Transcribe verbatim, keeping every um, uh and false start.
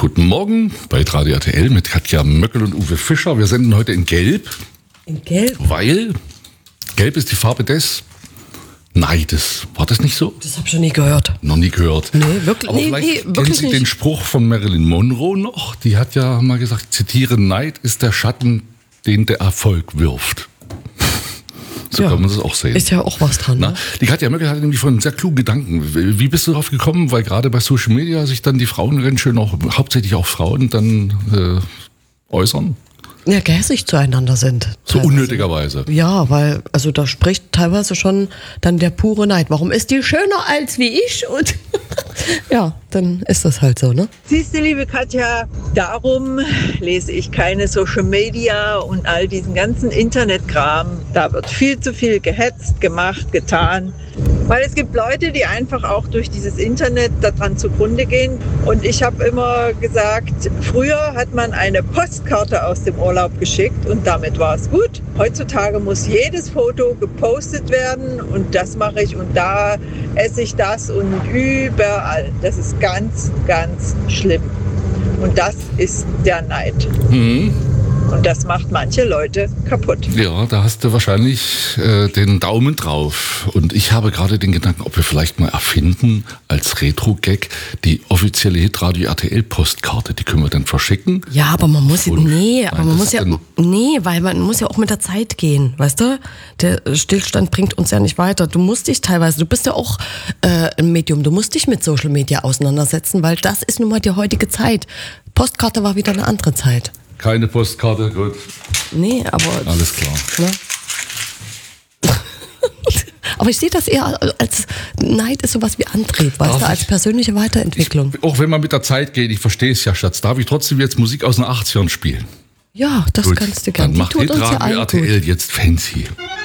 Guten Morgen bei Radio R T L mit Katja Möckel und Uwe Fischer. Wir senden heute in Gelb. In Gelb? Weil Gelb ist die Farbe des Neides. War das nicht so? Das habe ich schon nie gehört. Noch nie gehört. Nee, wirklich, Aber nee, vielleicht nee, kennen wirklich Sie nicht. den Spruch von Marilyn Monroe noch? Die hat ja mal gesagt, ich zitiere, Neid ist der Schatten, den der Erfolg wirft. So Ja. kann man das auch sehen. Ist ja auch was dran. Na, Ne? die Katja Möckel hatte nämlich von sehr klugen Gedanken. Wie bist du darauf gekommen? Weil gerade bei Social Media sich dann die Frauenrennen auch, hauptsächlich auch Frauen dann äh, äußern. Ja, gehässig zueinander sind. So teilweise. unnötigerweise. Ja, weil, also da spricht teilweise schon dann der pure Neid. Warum ist die schöner als wie ich? Und ja, dann ist das halt so, ne? Siehst du, liebe Katja, darum lese ich keine Social Media und all diesen ganzen Internetkram. Da wird viel zu viel gehetzt, gemacht, getan. Weil es gibt Leute, die einfach auch durch dieses Internet daran zugrunde gehen. Und ich habe immer gesagt, früher hat man eine Postkarte aus dem Urlaub geschickt und damit war es gut. Heutzutage muss jedes Foto gepostet werden und das mache ich und da esse ich das und überall. Das ist ganz, ganz schlimm. Und das ist der Neid. Mhm. Und das macht manche Leute kaputt. Ja, da hast du wahrscheinlich äh, den Daumen drauf. Und ich habe gerade den Gedanken, ob wir vielleicht mal erfinden als Retro-Gag die offizielle Hitradio R T L-Postkarte. Die können wir dann verschicken. Ja, aber man muss, Und- nee, aber Nein, man das muss ist ja, dann- nee, weil man muss ja auch mit der Zeit gehen, weißt du? Der Stillstand bringt uns ja nicht weiter. Du musst dich teilweise, du bist ja auch äh, ein Medium, du musst dich mit Social Media auseinandersetzen, weil das ist nun mal die heutige Zeit. Postkarte war wieder eine andere Zeit. Keine Postkarte, gut. Nee, aber... Alles klar. Ne? Aber ich sehe das eher als Neid ist sowas wie Antrieb, weißt Darf du, als ich- persönliche Weiterentwicklung. Auch wenn man mit der Zeit geht, ich verstehe es ja, Schatz, darf ich trotzdem jetzt Musik aus den achtzigern spielen? Ja, das Gut, kannst du dann gerne. Die macht tut uns ja Hitradio allen R T gut. L jetzt fancy.